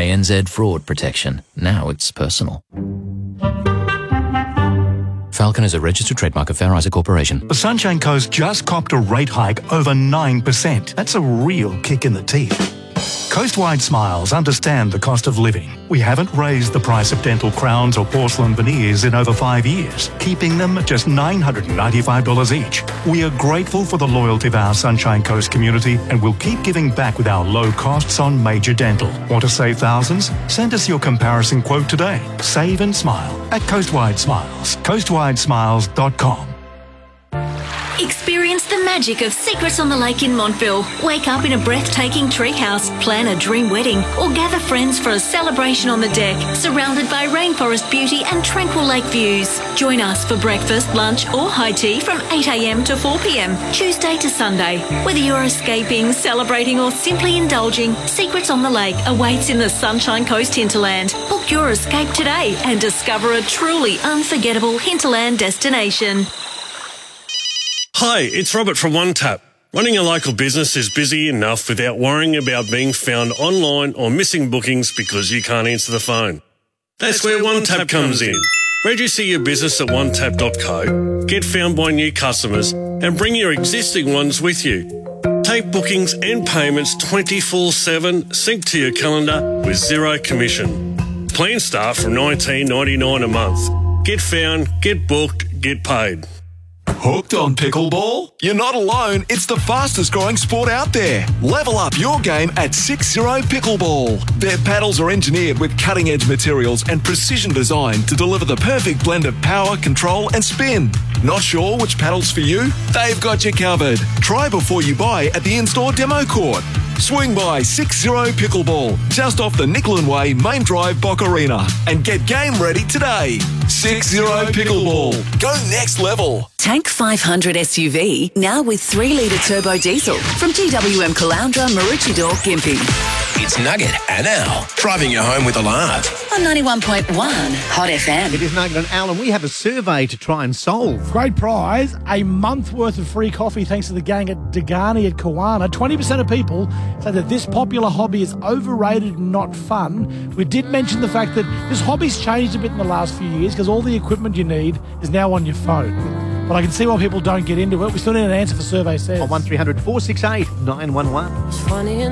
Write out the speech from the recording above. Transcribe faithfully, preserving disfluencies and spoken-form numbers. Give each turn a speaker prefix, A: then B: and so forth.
A: N Z Fraud Protection. Now it's personal. Falcon is a registered trademark of Fair Isaac Corporation.
B: The Sunshine Coast just copped a rate hike over nine percent. That's a real kick in the teeth. Coastwide Smiles understand the cost of living. We haven't raised the price of dental crowns or porcelain veneers in over five years, keeping them at just nine hundred ninety-five dollars each. We are grateful for the loyalty of our Sunshine Coast community and will keep giving back with our low costs on major dental. Want to save thousands? Send us your comparison quote today. Save and smile at Coastwide Smiles. coastwide smiles dot com.
C: Experience the magic of Secrets on the Lake in Montville. Wake up in a breathtaking treehouse, plan a dream wedding, or gather friends for a celebration on the deck, surrounded by rainforest beauty and tranquil lake views. Join us for breakfast, lunch, or high tea from eight a m to four p m, Tuesday to Sunday. Whether you're escaping, celebrating, or simply indulging, Secrets on the Lake awaits in the Sunshine Coast hinterland. Book your escape today and discover a truly unforgettable hinterland destination.
D: Hi, it's Robert from OneTap. Running a local business is busy enough without worrying about being found online or missing bookings because you can't answer the phone. That's where OneTap comes in. Register your business at one tap dot co, get found by new customers, and bring your existing ones with you. Take bookings and payments twenty-four seven, sync to your calendar with zero commission. Plans start from nineteen ninety-nine a month. Get found, get booked, get paid.
E: Hooked on pickleball? You're not alone. It's the fastest growing sport out there. Level up your game at six zero Pickleball. Their paddles are engineered with cutting edge materials and precision design to deliver the perfect blend of power, control and spin. Not sure which paddle's for you? They've got you covered. Try before you buy at the in-store demo court. Swing by six zero Pickleball, just off the Nicklin Way Main Drive Bock Arena, and get game ready today. six zero Pickleball. Go next level.
F: Tank five hundred S U V, now with three litre turbo diesel from G W M Caloundra, Maroochydore, Gympie.
G: It's Nugget and Al, driving you home with a laugh.
F: On ninety-one point one Hot F M.
H: It is Nugget and Al, and we have a survey to try and solve.
I: Great prize, a month worth of free coffee thanks to the gang at Degani at Kawana. twenty percent of people say that this popular hobby is overrated and not fun. We did mention the fact that this hobby's changed a bit in the last few years because all the equipment you need is now on your phone. But I can see why people don't get into it. We still need an answer for survey says.
H: On one three hundred four six eight nine one one.